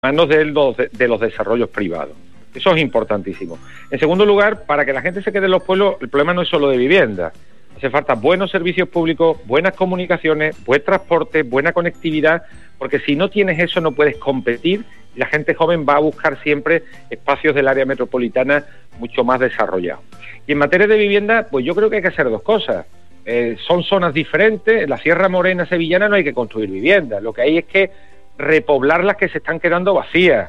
manos de los desarrollos privados. Eso es importantísimo. En segundo lugar, para que la gente se quede en los pueblos, el problema no es solo de vivienda. Hace falta buenos servicios públicos, buenas comunicaciones, buen transporte, buena conectividad, porque si no tienes eso no puedes competir y la gente joven va a buscar siempre espacios del área metropolitana mucho más desarrollados. Y en materia de vivienda, pues yo creo que hay que hacer dos cosas. Son zonas diferentes. En la Sierra Morena sevillana no hay que construir viviendas, lo que hay es que repoblar las que se están quedando vacías.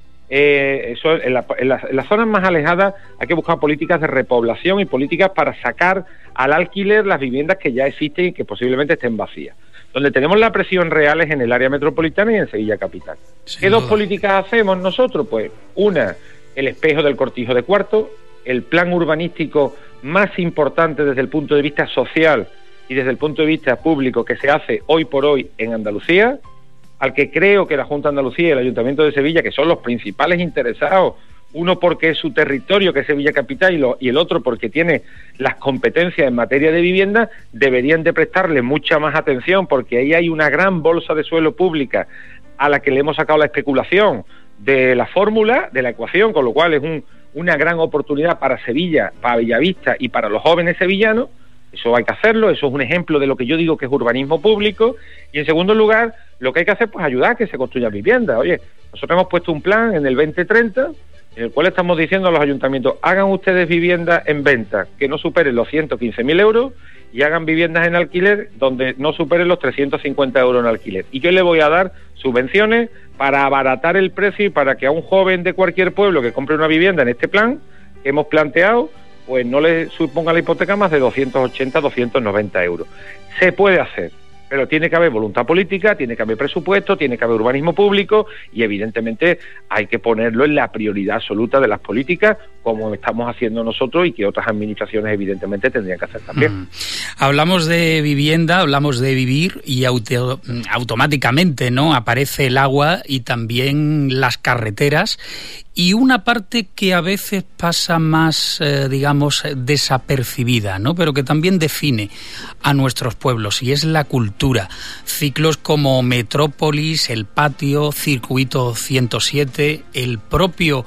Eso en las zonas más alejadas hay que buscar políticas de repoblación y políticas para sacar al alquiler las viviendas que ya existen y que posiblemente estén vacías. Donde tenemos la presión real es en el área metropolitana y en Sevilla capital. ¿Qué dos políticas hacemos nosotros? Pues una, el espejo del Cortijo de Cuarto, el plan urbanístico más importante desde el punto de vista social y desde el punto de vista público que se hace hoy por hoy en Andalucía, al que creo que la Junta de Andalucía y el Ayuntamiento de Sevilla, que son los principales interesados, uno porque es su territorio, que es Sevilla capital, y el otro porque tiene las competencias en materia de vivienda, deberían de prestarle mucha más atención, porque ahí hay una gran bolsa de suelo pública a la que le hemos sacado la especulación de la fórmula, de la ecuación, con lo cual es una gran oportunidad para Sevilla, para Bellavista y para los jóvenes sevillanos. Eso hay que hacerlo, eso es un ejemplo de lo que yo digo que es urbanismo público. Y en segundo lugar, lo que hay que hacer pues ayudar a que se construyan viviendas. Oye, nosotros hemos puesto un plan en el 2030 en el cual estamos diciendo a los ayuntamientos: hagan ustedes viviendas en venta que no superen los 115.000 euros y hagan viviendas en alquiler donde no superen los 350 euros en alquiler. Y yo le voy a dar subvenciones para abaratar el precio y para que a un joven de cualquier pueblo que compre una vivienda en este plan que hemos planteado, pues no le suponga la hipoteca más de 280, 290 euros. Se puede hacer, pero tiene que haber voluntad política, tiene que haber presupuesto, tiene que haber urbanismo público y evidentemente hay que ponerlo en la prioridad absoluta de las políticas, como estamos haciendo nosotros y que otras administraciones evidentemente tendrían que hacer también. Hablamos de vivienda, hablamos de vivir y automáticamente, ¿no?, aparece el agua y también las carreteras. Y una parte que a veces pasa más, digamos, desapercibida, ¿no?, pero que también define a nuestros pueblos, y es la cultura. Ciclos como Metrópolis, El Patio, Circuito 107, el propio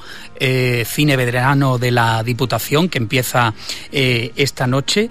Cine Veterano de la Diputación, que empieza esta noche.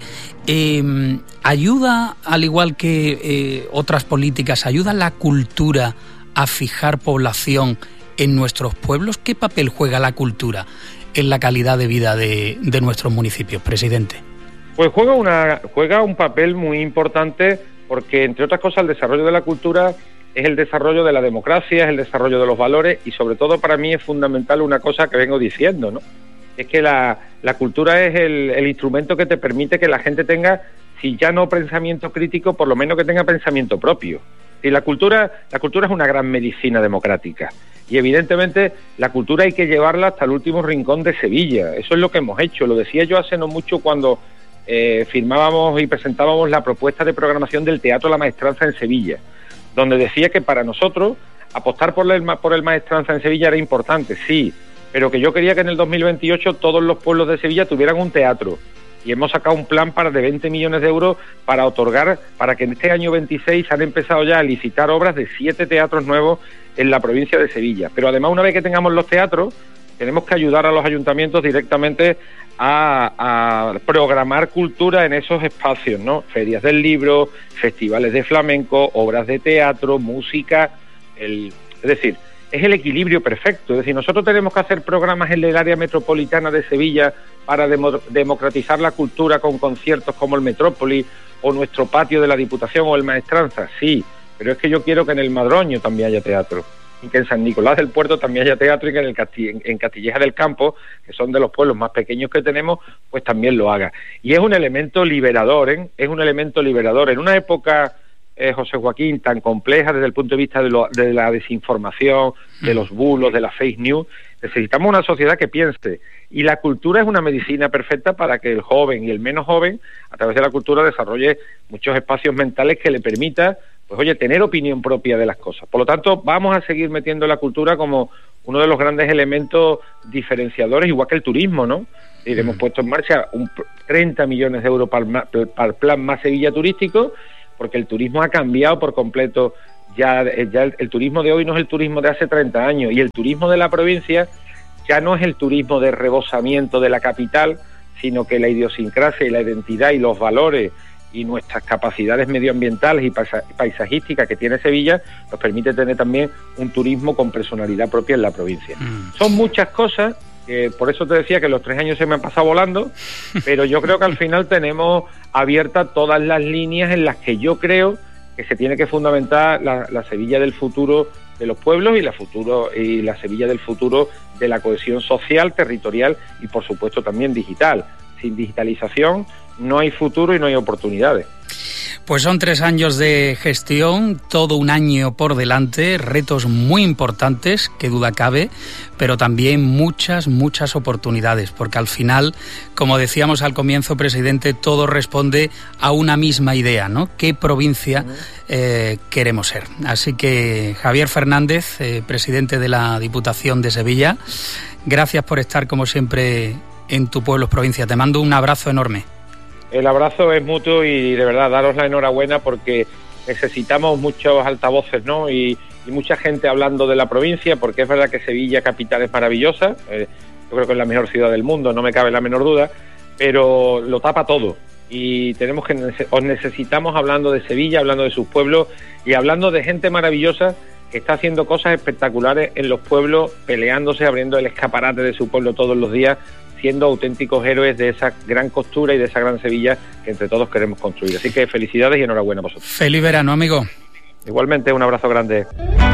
¿Ayuda, al igual que otras políticas, ayuda la cultura a fijar población en nuestros pueblos? ¿Qué papel juega la cultura en la calidad de vida de nuestros municipios, presidente? Pues juega un papel muy importante porque, entre otras cosas, el desarrollo de la cultura es el desarrollo de la democracia, es el desarrollo de los valores y, sobre todo, para mí es fundamental una cosa que vengo diciendo, ¿no? Es que la cultura es el instrumento que te permite que la gente tenga, si ya no pensamiento crítico, por lo menos que tenga pensamiento propio. Y la cultura es una gran medicina democrática. Y evidentemente la cultura hay que llevarla hasta el último rincón de Sevilla. Eso es lo que hemos hecho. Lo decía yo hace no mucho cuando firmábamos y presentábamos la propuesta de programación del Teatro La Maestranza en Sevilla, donde decía que para nosotros apostar por el Maestranza en Sevilla era importante, sí, pero que yo quería que en el 2028 todos los pueblos de Sevilla tuvieran un teatro. Y hemos sacado un plan de 20 millones de euros para otorgar, para que en este año 26 han empezado ya a licitar obras de 7 teatros nuevos en la provincia de Sevilla. Pero además, una vez que tengamos los teatros, tenemos que ayudar a los ayuntamientos directamente a programar cultura en esos espacios, ¿no? Ferias del libro, festivales de flamenco, obras de teatro, música, es decir, es el equilibrio perfecto. Es decir, nosotros tenemos que hacer programas en el área metropolitana de Sevilla para democratizar la cultura con conciertos como el Metrópolis o nuestro patio de la Diputación o el Maestranza, sí, pero es que yo quiero que en el Madroño también haya teatro, y que en San Nicolás del Puerto también haya teatro, y que en Castilleja del Campo, que son de los pueblos más pequeños que tenemos, pues también lo haga. Y es un elemento liberador, es un elemento liberador. En una época, José Joaquín, tan compleja desde el punto de vista de la desinformación, de los bulos, de la fake news, necesitamos una sociedad que piense, y la cultura es una medicina perfecta para que el joven y el menos joven, a través de la cultura, desarrolle muchos espacios mentales que le permita, pues oye, tener opinión propia de las cosas. Por lo tanto, vamos a seguir metiendo la cultura como uno de los grandes elementos diferenciadores, igual que el turismo, ¿no? Y hemos puesto en marcha 30 millones de euros para el plan Más Sevilla Turístico, porque el turismo ha cambiado por completo ya el turismo de hoy no es el turismo de hace 30 años, y el turismo de la provincia ya no es el turismo de rebosamiento de la capital, sino que la idiosincrasia y la identidad y los valores y nuestras capacidades medioambientales y paisajísticas que tiene Sevilla nos permite tener también un turismo con personalidad propia en la provincia. Son muchas cosas, por eso te decía que los 3 años se me han pasado volando, pero yo creo que al final tenemos abiertas todas las líneas en las que yo creo que se tiene que fundamentar la Sevilla del futuro de los pueblos y la Sevilla del futuro de la cohesión social, territorial y por supuesto también digital. Sin digitalización no hay futuro y no hay oportunidades. Pues son 3 años de gestión, todo un año por delante, retos muy importantes, qué duda cabe, pero también muchas oportunidades, porque al final, como decíamos al comienzo, presidente, todo responde a una misma idea, ¿no? ¿Qué provincia queremos ser? Así que Javier Fernández, presidente de la Diputación de Sevilla, gracias por estar como siempre en Tu Pueblo es Provincia. Te mando un abrazo enorme. El abrazo es mutuo y de verdad daros la enhorabuena porque necesitamos muchos altavoces, ¿no? Y mucha gente hablando de la provincia, porque es verdad que Sevilla capital es maravillosa, yo creo que es la mejor ciudad del mundo, no me cabe la menor duda, pero lo tapa todo y os necesitamos hablando de Sevilla, hablando de sus pueblos y hablando de gente maravillosa que está haciendo cosas espectaculares en los pueblos, peleándose, abriendo el escaparate de su pueblo todos los días, siendo auténticos héroes de esa gran costura y de esa gran Sevilla que entre todos queremos construir. Así que felicidades y enhorabuena a vosotros. Feliz verano, amigo. Igualmente, un abrazo grande.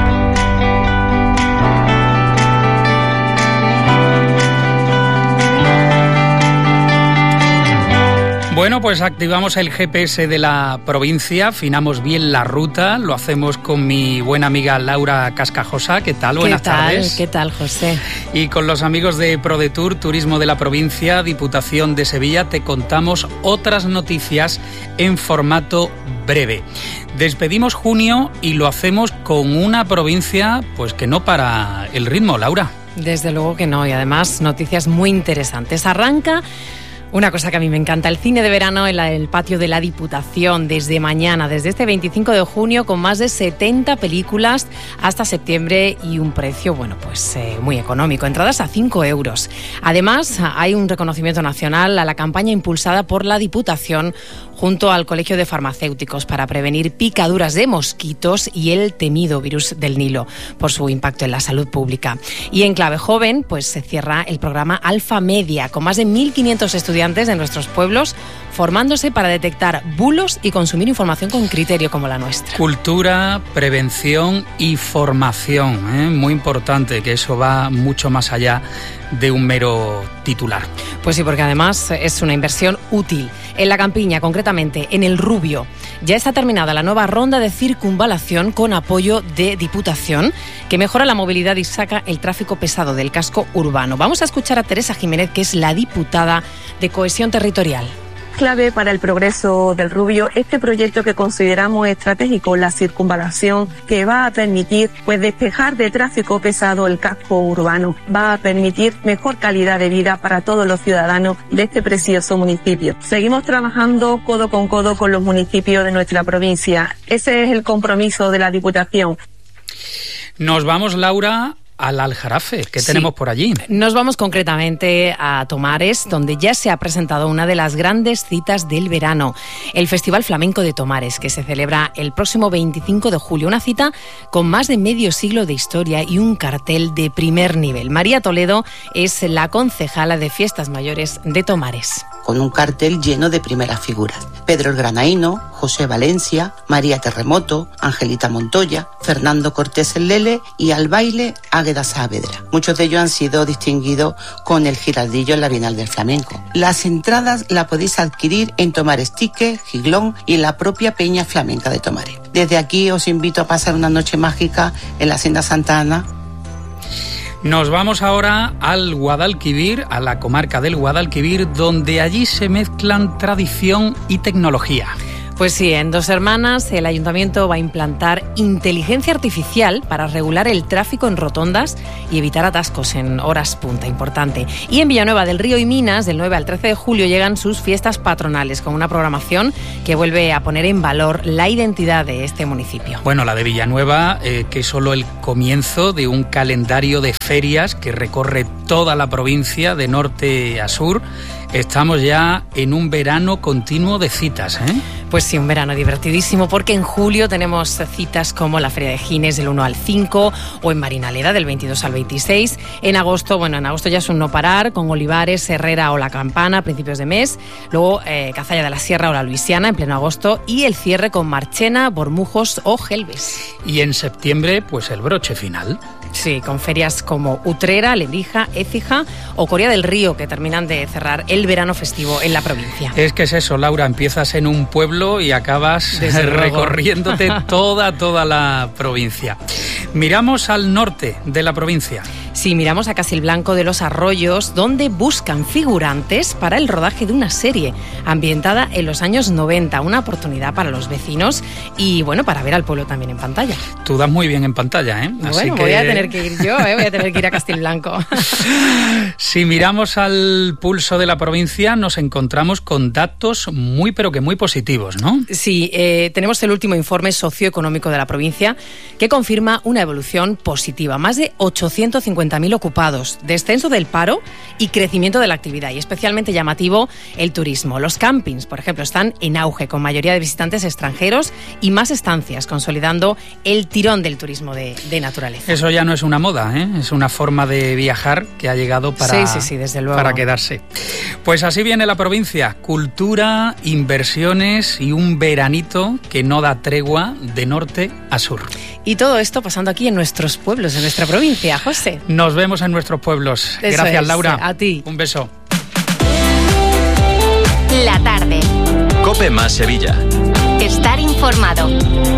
Bueno, pues activamos el GPS de la provincia, afinamos bien la ruta, lo hacemos con mi buena amiga Laura Cascajosa. ¿Qué tal? Buenas tardes. ¿Qué tal, José? Y con los amigos de ProDetour, Turismo de la Provincia, Diputación de Sevilla, te contamos otras noticias en formato breve. Despedimos junio y lo hacemos con una provincia pues que no para el ritmo, Laura. Desde luego que no, y además noticias muy interesantes. Arranca una cosa que a mí me encanta, el cine de verano en el patio de la Diputación, desde mañana, desde este 25 de junio, con más de 70 películas hasta septiembre y un precio, bueno, pues muy económico, entradas a 5 euros. Además, hay un reconocimiento nacional a la campaña impulsada por la Diputación junto al Colegio de Farmacéuticos para prevenir picaduras de mosquitos y el temido virus del Nilo por su impacto en la salud pública. Y en clave joven, pues se cierra el programa Alfa Media, con más de 1.500 estudiantes de nuestros pueblos formándose para detectar bulos y consumir información con criterio como la nuestra. Cultura, prevención y formación, muy importante, que eso va mucho más allá de un mero titular. Pues sí, porque además es una inversión útil. En la Campiña, concretamente en el Rubio, ya está terminada la nueva ronda de circunvalación con apoyo de Diputación, que mejora la movilidad y saca el tráfico pesado del casco urbano. Vamos a escuchar a Teresa Jiménez, que es la diputada de Cohesión Territorial. Clave para el progreso del Rubio este proyecto que consideramos estratégico, la circunvalación, que va a permitir pues despejar de tráfico pesado el casco urbano, va a permitir mejor calidad de vida para todos los ciudadanos de este precioso municipio. Seguimos trabajando codo con los municipios de nuestra provincia. Ese es el compromiso de la Diputación. Nos vamos, Laura, al Aljarafe. ¿Qué tenemos por allí? Nos vamos concretamente a Tomares, donde ya se ha presentado una de las grandes citas del verano, el Festival Flamenco de Tomares, que se celebra el próximo 25 de julio. Una cita con más de medio siglo de historia y un cartel de primer nivel. María Toledo es la concejala de Fiestas Mayores de Tomares. Con un cartel lleno de primeras figuras. Pedro el Granaíno, José Valencia, María Terremoto, Angelita Montoya, Fernando Cortés el Lele y al baile Águeda Saavedra. Muchos de ellos han sido distinguidos con el Giraldillo en la Bienal del Flamenco. Las entradas las podéis adquirir en Tomares Ticket, Giglón y la propia Peña Flamenca de Tomares. Desde aquí os invito a pasar una noche mágica en la Hacienda Santa Ana. Nos vamos ahora al Guadalquivir, a la comarca del Guadalquivir, donde allí se mezclan tradición y tecnología. Pues sí, en Dos Hermanas el ayuntamiento va a implantar inteligencia artificial para regular el tráfico en rotondas y evitar atascos en horas punta, importante. Y en Villanueva del Río y Minas, del 9 al 13 de julio, llegan sus fiestas patronales con una programación que vuelve a poner en valor la identidad de este municipio. Bueno, la de Villanueva, que es solo el comienzo de un calendario de ferias que recorre toda la provincia de norte a sur. Estamos ya en un verano continuo de citas, ¿eh? Pues sí, un verano divertidísimo, porque en julio tenemos citas como la Feria de Gines del 1 al 5 o en Marinaleda del 22 al 26. En agosto ya es un no parar con Olivares, Herrera o La Campana a principios de mes. Luego Cazalla de la Sierra o La Luisiana en pleno agosto y el cierre con Marchena, Bormujos o Gelbes. Y en septiembre, pues el broche final. Sí, con ferias como Utrera, Lebrija, Écija o Coria del Río, que terminan de cerrar el verano festivo en la provincia. Es que es eso, Laura, empiezas en un pueblo y acabas recorriéndote toda la provincia. Miramos al norte de la provincia. Sí, miramos a Casilblanco de los Arroyos, donde buscan figurantes para el rodaje de una serie ambientada en los años 90, una oportunidad para los vecinos y, bueno, para ver al pueblo también en pantalla. Tú das muy bien en pantalla, ¿eh? Así bueno, que... voy a tener que ir yo, voy a tener que ir a Casilblanco. Si miramos al pulso de la provincia, nos encontramos con datos muy, pero que muy positivos, ¿no? Sí, tenemos el último informe socioeconómico de la provincia que confirma una evolución positiva. Más de 850.000 ocupados, descenso del paro y crecimiento de la actividad. Y especialmente llamativo el turismo. Los campings, por ejemplo, están en auge, con mayoría de visitantes extranjeros y más estancias, consolidando el tirón del turismo de naturaleza. Eso ya no es una moda, ¿eh? Es una forma de viajar que ha llegado sí, desde luego, para quedarse. Pues así viene la provincia. Cultura, inversiones y un veranito que no da tregua de norte a sur. Y todo esto pasando aquí en nuestros pueblos, en nuestra provincia, José. Nos vemos en nuestros pueblos. Eso Gracias, es. Laura. A ti. Un beso. La tarde. COPE más Sevilla. Estar informado.